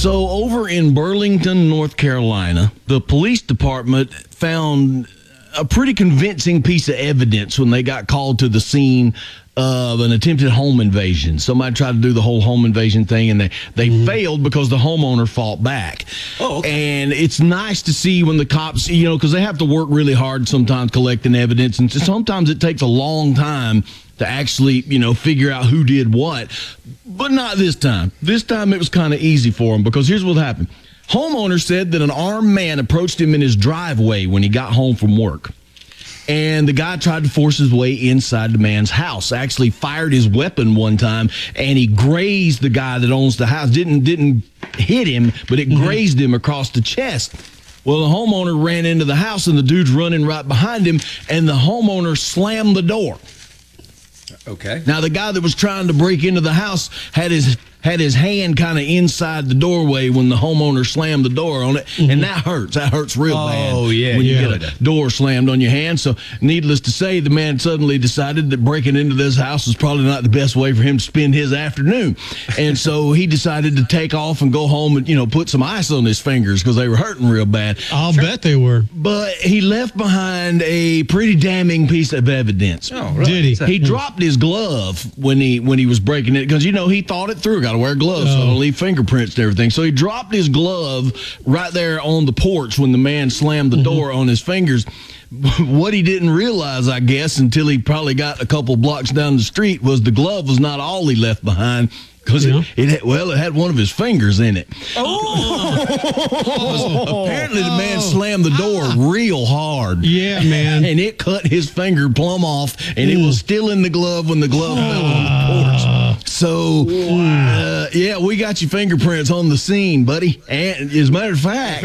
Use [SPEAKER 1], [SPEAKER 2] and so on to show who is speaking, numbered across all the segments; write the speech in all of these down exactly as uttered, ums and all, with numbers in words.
[SPEAKER 1] So over in Burlington, North Carolina, the police department found a pretty convincing piece of evidence when they got called to the scene of an attempted home invasion. Somebody tried to do the whole home invasion thing, and they, they mm-hmm. failed because the homeowner fought back.
[SPEAKER 2] Oh, okay.
[SPEAKER 1] And it's nice to see when the cops, you know, because they have to work really hard sometimes collecting evidence, and sometimes it takes a long time to actually, you know, figure out who did what. But not this time. This time it was kind of easy for them, because here's what happened. Homeowner said that an armed man approached him in his driveway when he got home from work. And the guy tried to force his way inside the man's house, actually fired his weapon one time, and he grazed the guy that owns the house. Didn't didn't hit him, but it mm-hmm. grazed him across the chest. Well, the homeowner ran into the house, and the dude's running right behind him, and the homeowner slammed the door.
[SPEAKER 2] Okay.
[SPEAKER 1] Now, the guy that was trying to break into the house had his had his hand kind of inside the doorway when the homeowner slammed the door on it, mm-hmm. and that hurts. That hurts real
[SPEAKER 2] oh,
[SPEAKER 1] bad.
[SPEAKER 2] Oh, yeah.
[SPEAKER 1] When you
[SPEAKER 2] yeah.
[SPEAKER 1] get a door slammed on your hand. So, needless to say, the man suddenly decided that breaking into this house was probably not the best way for him to spend his afternoon. And so he decided to take off and go home and, you know, put some ice on his fingers because they were hurting real bad.
[SPEAKER 3] I'll Try- bet they were.
[SPEAKER 1] But he left behind a pretty damning piece of evidence.
[SPEAKER 2] Oh, really?
[SPEAKER 3] Did he?
[SPEAKER 1] He dropped his glove when he when he was breaking it because, you know, he thought it through. Got to wear gloves oh. so don't leave fingerprints and everything. So he dropped his glove right there on the porch when the man slammed the mm-hmm. door on his fingers. What he didn't realize, I guess, until he probably got a couple blocks down the street, was the glove was not all he left behind. Because yeah. it, it had, well, it had one of his fingers in it.
[SPEAKER 2] Oh!
[SPEAKER 1] oh. Apparently, the man slammed the door ah. real hard.
[SPEAKER 3] Yeah, man.
[SPEAKER 1] And it cut his finger plumb off, and mm. it was still in the glove when the glove
[SPEAKER 3] uh,
[SPEAKER 1] fell on the porch. So, wow. uh, yeah, we got your fingerprints on the scene, buddy. And as a matter of fact,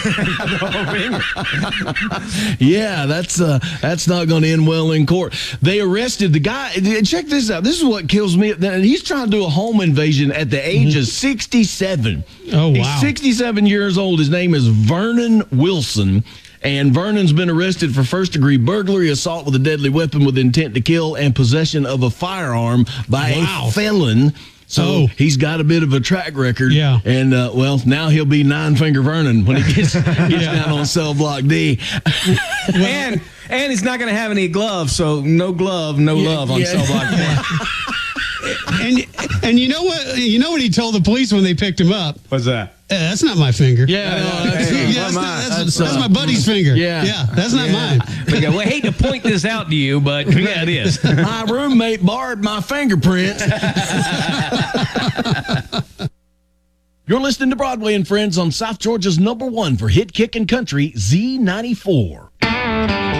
[SPEAKER 1] yeah, that's uh, that's not going to end well in court. They arrested the guy. Check this out. This is what kills me. He's trying to do a home invasion at the age mm-hmm. of sixty-seven.
[SPEAKER 3] Oh, wow.
[SPEAKER 1] He's sixty-seven years old. His name is Vernon Wilson. And Vernon's been arrested for first-degree burglary, assault with a deadly weapon with intent to kill, and possession of a firearm by
[SPEAKER 3] wow.
[SPEAKER 1] a felon. So
[SPEAKER 3] oh.
[SPEAKER 1] he's got a bit of a track record.
[SPEAKER 3] Yeah.
[SPEAKER 1] And, uh, well, now he'll be Nine-Finger Vernon when he gets, gets yeah. down on Cell Block D.
[SPEAKER 2] and, and he's not going to have any gloves, so no glove, no yeah, love on yeah. Cell Block D.
[SPEAKER 3] And and you know what? You know what he told the police when they picked him up?
[SPEAKER 2] What's that?
[SPEAKER 3] Uh, that's not my finger.
[SPEAKER 1] Yeah, no, that's,
[SPEAKER 3] hey, yeah, that's, not, that's, that's, that's my buddy's finger.
[SPEAKER 1] Yeah,
[SPEAKER 3] yeah, that's not
[SPEAKER 2] yeah.
[SPEAKER 3] mine.
[SPEAKER 2] Okay, well, I hate to point this out to you, but yeah, it is.
[SPEAKER 1] My roommate borrowed my fingerprints. You're listening to Broadway and Friends on South Georgia's number one for hit, kick, and country, Z ninety-four.